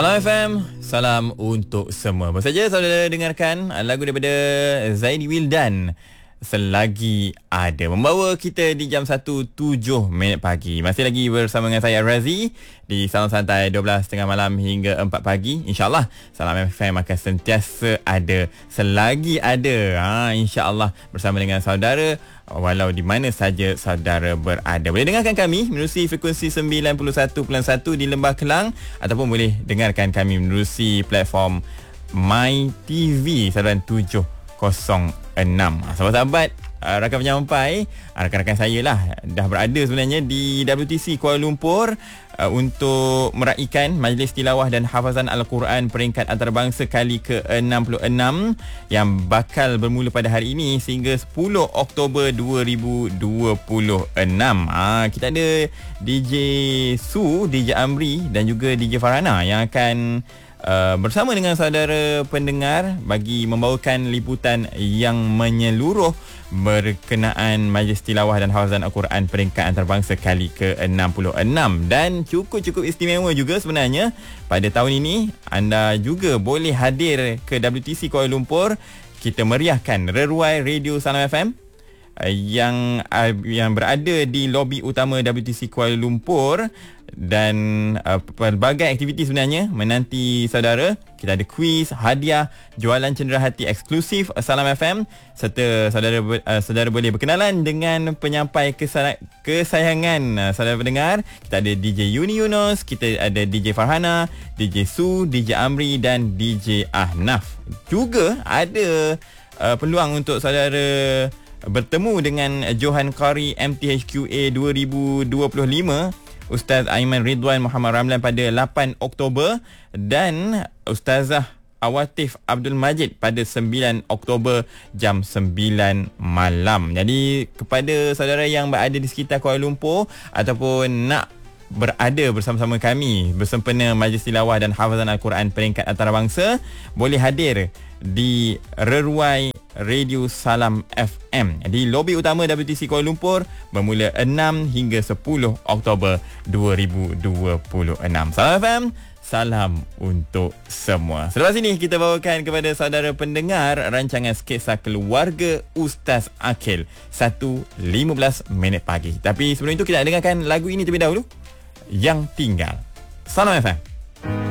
Salam FM, salam untuk semua. Baru saja saudara dengarkan lagu daripada Zaidi Wildan, Selagi Ada, membawa kita di jam 1.07 pagi. Masih lagi bersama dengan saya Razi di Salam Santai 12.30 malam hingga 4 pagi. InsyaAllah Salam FM akan sentiasa ada selagi ada. InsyaAllah bersama dengan saudara walau di mana saja saudara berada. Boleh dengarkan kami menerusi frekuensi 91.1 di Lembah Kelang, ataupun boleh dengarkan kami menerusi platform My TV saluran 706. Sahabat-sahabat, rakan penyampai, rakan-rakan saya lah dah berada sebenarnya di WTC Kuala Lumpur untuk meraihkan Majlis Tilawah dan Hafazan Al-Quran peringkat antarabangsa kali ke-66 yang bakal bermula pada hari ini sehingga 10 Oktober 2026. Kita ada DJ Su, DJ Amri dan juga DJ Farhana yang akan bersama dengan saudara pendengar bagi membawakan liputan yang menyeluruh berkenaan Majlis Tilawah dan Hafazan Al-Quran peringkat antarabangsa kali ke-66. Dan cukup istimewa juga sebenarnya pada tahun ini. Anda juga boleh hadir ke WTC Kuala Lumpur. Kita meriahkan reruai Radio Salam FM yang berada di lobi utama WTC Kuala Lumpur, dan pelbagai aktiviti sebenarnya menanti saudara. Kita ada kuis, hadiah, jualan cenderahati eksklusif Salam FM, serta saudara boleh berkenalan dengan penyampai kesayangan saudara pendengar. Kita ada DJ Yuni Yunus, kita ada DJ Farhana, DJ Su, DJ Amri dan DJ Ahnaf. Juga ada peluang untuk saudara bertemu dengan Johan Qari MTHQA 2025 Ustaz Aiman Ridwan Muhammad Ramlan pada 8 Oktober dan Ustazah Awatif Abdul Majid pada 9 Oktober jam 9 malam. Jadi kepada saudara yang berada di sekitar Kuala Lumpur ataupun nak berada bersama-sama kami bersempena Majlis Tilawah dan Hafazan Al-Quran peringkat antarabangsa, boleh hadir di reruai Radio Salam FM di lobi utama WTC Kuala Lumpur bermula 6 hingga 10 Oktober 2026. Salam FM, salam untuk semua. Selepas ini kita bawakan kepada saudara pendengar rancangan sketsa keluarga Ustaz Akil 1.15 pagi. Tapi sebelum itu kita nak dengarkan lagu ini terlebih dahulu, Yang Tinggal. Salam FM.